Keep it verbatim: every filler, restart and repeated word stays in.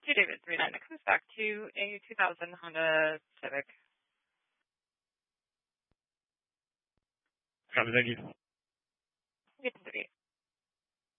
two David three nine. It comes back to a two thousand Honda Civic. Copy, thank you. Good to see you.